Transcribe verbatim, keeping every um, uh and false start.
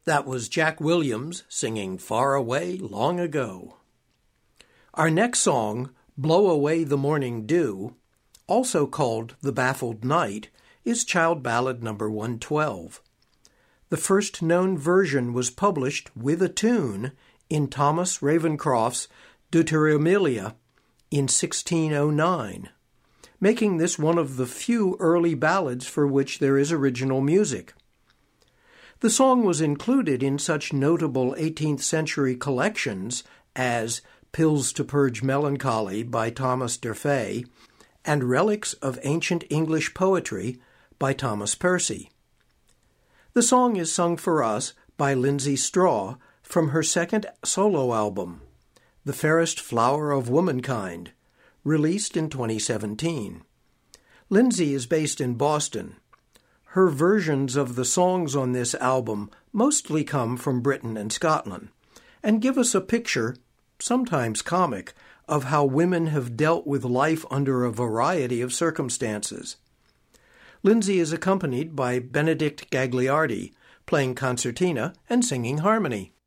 That was Jack Williams singing Far Away Long Ago. Our next song, Blow Away the Morning Dew, also called The Baffled Night, is child ballad number one twelve. The first known version was published with a tune in Thomas Ravencroft's Deuteromelia in sixteen oh nine, making this one of the few early ballads for which there is original music. The song was included in such notable eighteenth century collections as Pills to Purge Melancholy by Thomas D'Urfey and Relics of Ancient English Poetry by Thomas Percy. The song is sung for us by Lindsay Straw from her second solo album, The Fairest Flower of Womankind, released in twenty seventeen. Lindsay is based in Boston. Her versions of the songs on this album mostly come from Britain and Scotland and give us a picture, sometimes comic, of how women have dealt with life under a variety of circumstances. Lindsay is accompanied by Benedict Gagliardi, playing concertina and singing harmony.